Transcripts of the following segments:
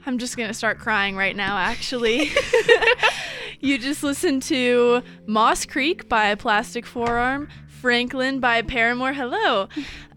I'm just going to start crying right now, actually. You just listened to Moss Creek by Plastic Forearm, Franklin by Paramore, hello.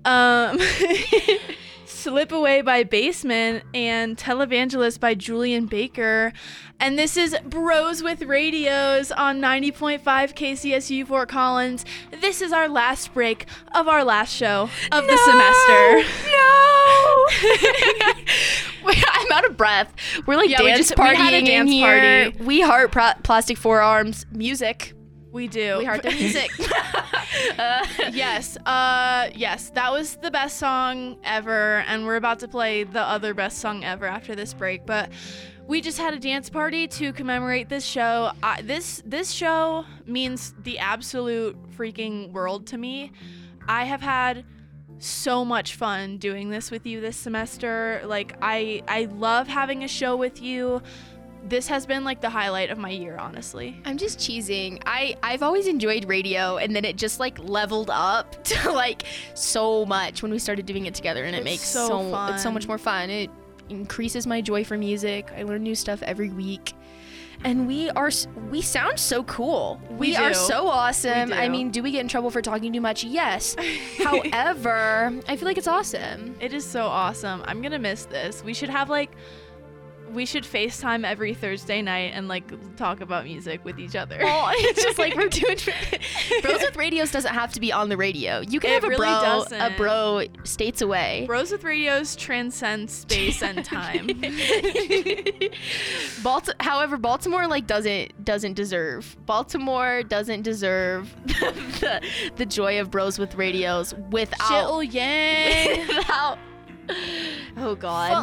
Slip Away by Basement, and Televangelist by Julian Baker. And this is Bros with Radios on 90.5 KCSU Fort Collins. This is our last break of our last show of the semester. No! I'm out of breath. We're like dance partying we had a dance in here. party. We heart Plastic Forearms music. We do. We heart their music. Yes, that was the best song ever, and we're about to play the other best song ever after this break, but we just had a dance party to commemorate this show. This show means the absolute freaking world to me. I have had so much fun doing this with you this semester. Like, I love having a show with you. This has been like the highlight of my year, honestly. I'm just cheesing. I've always enjoyed radio, and then it just like leveled up to like so much when we started doing it together, and it makes so fun. It's so much more fun. It increases my joy for music. I learn new stuff every week. And we sound so cool. We are so awesome. I mean, do we get in trouble for talking too much? Yes. However, I feel like it's awesome. It is so awesome. I'm gonna miss this. We should FaceTime every Thursday night and like talk about music with each other. Well, it's just like we're doing. Bros with Radios doesn't have to be on the radio. You can have a bro states away. Bros with Radios transcend space and time. However, Baltimore like doesn't deserve. Baltimore doesn't deserve the joy of Bros with Radios without. Shittle yang. Without. Oh God.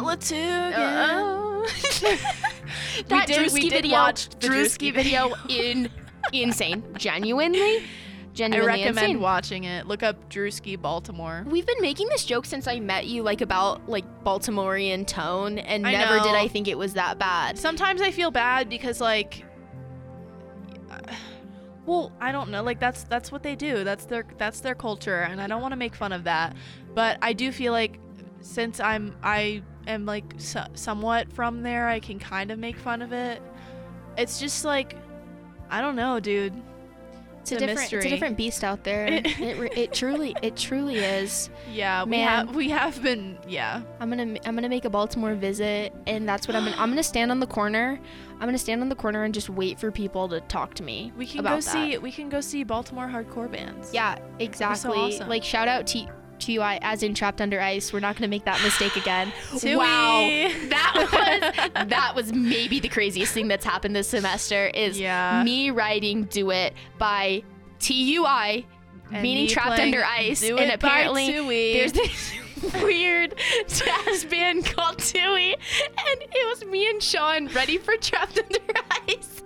That Drewski video insane. Genuinely I recommend insane. watching it. Look up Drewski Baltimore. We've been making this joke since I met you, like about like Baltimorean tone, and never did I think it was that bad. Sometimes I feel bad because like, well, I don't know. Like that's what they do. That's their culture, and I don't want to make fun of that. But I do feel like since I am like somewhat from there, I can kind of make fun of it. It's just like, I don't know, dude. It's a different beast out there. It truly is. Yeah, man. we have been. Yeah. I'm gonna make a Baltimore visit, and that's what I'm gonna stand on the corner. I'm gonna stand on the corner and just wait for people to talk to me. We can about go see Baltimore hardcore bands. Yeah, exactly. So awesome. Like shout out to TUI, as in Trapped Under Ice. We're not gonna make that mistake again. Wow, that was maybe the craziest thing that's happened this semester. Is me writing "Do It" by TUI, and meaning Trapped Under Ice, and apparently there's this weird jazz band called Tui, and it was me and Sean ready for Trapped Under Ice,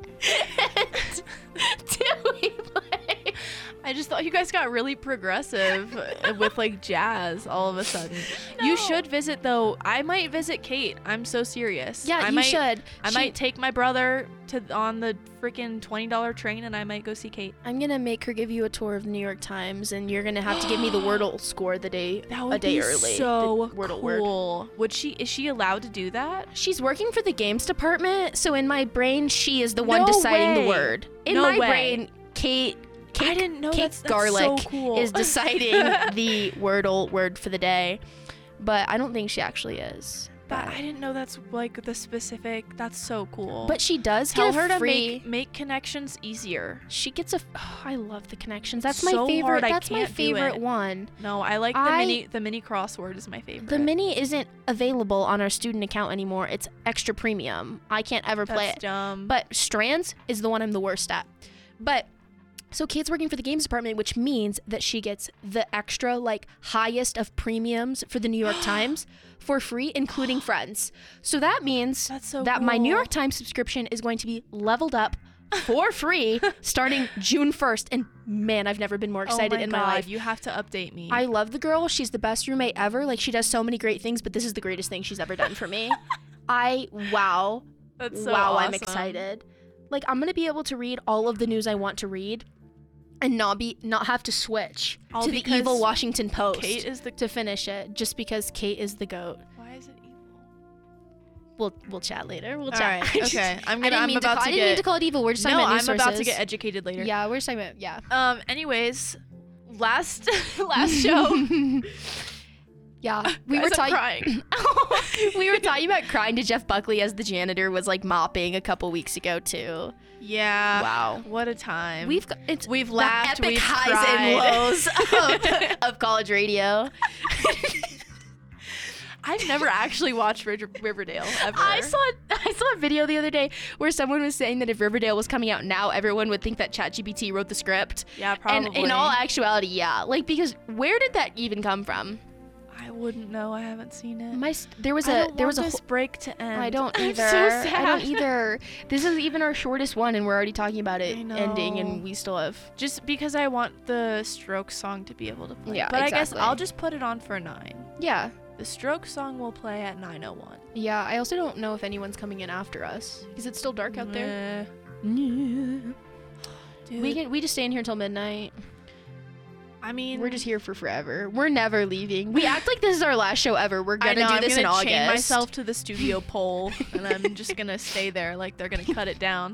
and Tui played. I just thought you guys got really progressive with like jazz all of a sudden. No. You should visit though. I might visit Kate. I'm so serious. Yeah, you should. I might take my brother on the freaking $20 train, and I might go see Kate. I'm gonna make her give you a tour of the New York Times, and you're gonna have to give me the Wordle score a day early. So Wordle cool. Is she allowed to do that? She's working for the games department, so in my brain, she is the one deciding the word. In my brain, Kate I didn't know Kate that's Garlic so cool. is deciding the Wordle word for the day, but I don't think she actually is. But I didn't know that's like the specific. That's so cool. But she does tell get her free. to make connections easier. She gets I love the connections. That's so my favorite. Hard, that's my favorite one. No, I like the mini crossword is my favorite. The mini isn't available on our student account anymore. It's extra premium. I can't ever play it. That's dumb. But Strands is the one I'm the worst at. But so Kate's working for the games department, which means that she gets the extra, like, highest of premiums for the New York Times for free, including Friends. So that means that my New York Times subscription is going to be leveled up for free starting June 1st. And man, I've never been more excited in my life. You have to update me. I love the girl. She's the best roommate ever. Like, she does so many great things, but this is the greatest thing she's ever done for me. Wow. That's so wow, awesome. I'm excited. Like, I'm going to be able to read all of the news I want to read and not have to switch to the evil Washington Post Kate is to finish it, just because Kate is the GOAT. Why is it evil? We'll chat later. We'll chat. All right. Okay. I didn't mean to call it evil. We're just talking about news sources. I'm about to get educated later. Yeah, we're just talking about Anyways, last show. Yeah, we were crying. We were talking about crying to Jeff Buckley as the janitor was like mopping a couple weeks ago too. Yeah. Wow. What a time. We've laughed. Epic we've highs cried. and lows of college radio. I've never actually watched Riverdale ever. I saw a video the other day where someone was saying that if Riverdale was coming out now, everyone would think that ChatGPT wrote the script. Yeah, probably. And in all actuality, yeah. Like, because where did that even come from? I wouldn't know. I haven't seen it. There was this break to end. I don't either. I'm so sad. I don't either. This is even our shortest one, and we're already talking about it ending, and we still have. Just because I want the Strokes song to be able to play. Yeah, but exactly. I guess I'll just put it on for 9. Yeah. The Strokes song will play at 9:01. Yeah. I also don't know if anyone's coming in after us. Is it still dark out there? Dude. We just stay in here until midnight. I mean, we're just here for forever. We're never leaving. We act like this is our last show ever. We're gonna do this in August. I'm gonna chain myself to the studio pole, and I'm just gonna stay there. Like they're gonna cut it down.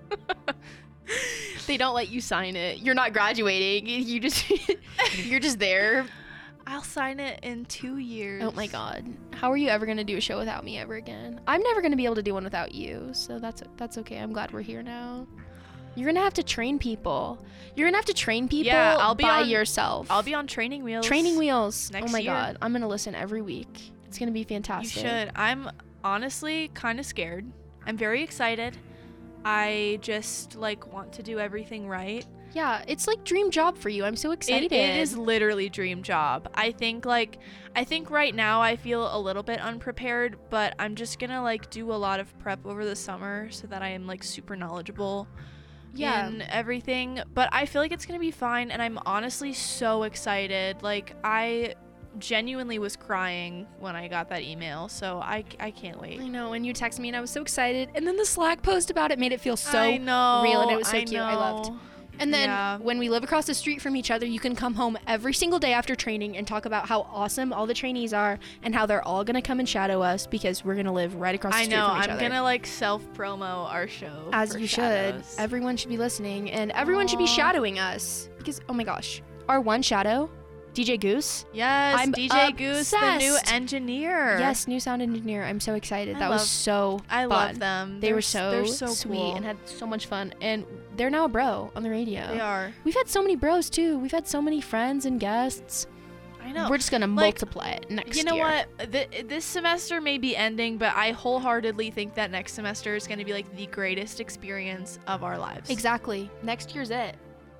They don't let you sign it. You're not graduating. You're just there. I'll sign it in 2 years. Oh my God. How are you ever gonna do a show without me ever again? I'm never gonna be able to do one without you. So that's okay. I'm glad we're here now. You're gonna have to train people. You're gonna have to train people by yourself. I'll be on Training Wheels. Training Wheels. Next oh my year. God. I'm gonna listen every week. It's gonna be fantastic. You should. I'm honestly kind of scared. I'm very excited. I just want to do everything right. Yeah, it's like dream job for you. I'm so excited. It is literally dream job. I think right now I feel a little bit unprepared, but I'm just gonna do a lot of prep over the summer so that I am super knowledgeable. In everything, but I feel like it's gonna be fine, and I'm honestly so excited. I genuinely was crying when I got that email, so I can't wait. I know, and you texted me and I was so excited, and then the Slack post about it made it feel so real, and it was so cute. I loved. And then when we live across the street from each other, you can come home every single day after training and talk about how awesome all the trainees are and how they're all going to come and shadow us because we're going to live right across the street from each other. I know. I'm going to self-promo our show. As you should. Everyone should be listening, and everyone should be shadowing us because, oh my gosh, our one shadow, DJ Goose. Yes, I'm DJ obsessed. Goose, the new engineer. Yes, new sound engineer. I'm so excited. That was so fun. I love them. They're so sweet cool. and had so much fun. And they're now a bro on the radio. They are. We've had so many bros too. We've had so many friends and guests. I know. We're just going to multiply it next year. You know what? This semester may be ending, but I wholeheartedly think that next semester is going to be the greatest experience of our lives. Exactly. Next year's it.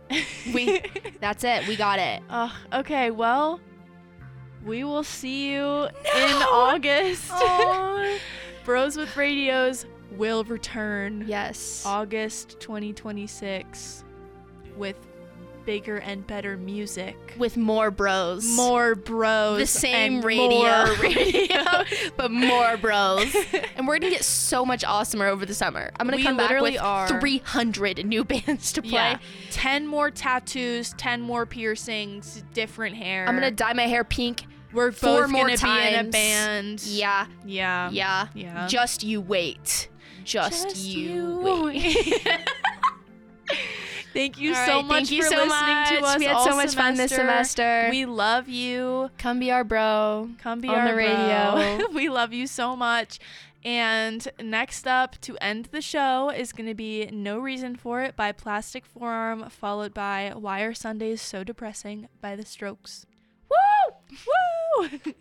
That's it. We got it. Okay, well, we will see you in August. Bros with Radios will return. Yes. August 2026 with bigger and better music. With more bros. More bros. The same radio, but more bros. And we're going to get so much awesomer over the summer. I'm going to come back with 300 new bands to play. Yeah. 10 more tattoos, 10 more piercings, different hair. I'm going to dye my hair pink. We're both going to be in a band. Yeah. Just you wait. Just you wait. Thank you so much for listening to us. We had so much fun this semester. We love you. Come be our bro. Come be on our the radio. We love you so much. And next up to end the show is going to be No Reason For It by Plastic Forearm, followed by Why Are Sundays So Depressing by The Strokes. Woo! Woo!